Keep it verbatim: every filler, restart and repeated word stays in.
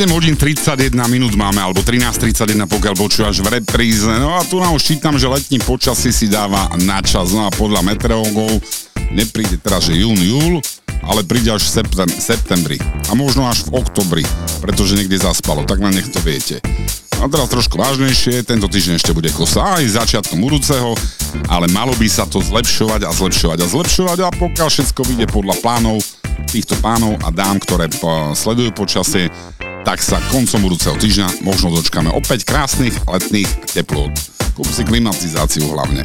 sedem hodín tridsaťjeden minút máme, alebo trinásť tridsaťjeden, pokiaľ počúvaš v repríze. No a tu nám už čítam, že letní počasí si dáva na čas. No a podľa meteorológov nepríde teraz, že jún, júl, ale príde až v septem- septembri. A možno až v oktobri, pretože niekde zaspalo. Tak len nech to viete. A teraz trošku vážnejšie, tento týždeň ešte bude kosa aj začiatkom budúceho, ale malo by sa to zlepšovať a zlepšovať a zlepšovať a pokiaľ všetko vyjde podľa plánov týchto pánov a dám, ktoré po, sledujú počasie, tak sa koncom budúceho týždňa možno dočkáme opäť krásnych letných teplôt. Kúp si klimatizáciu hlavne.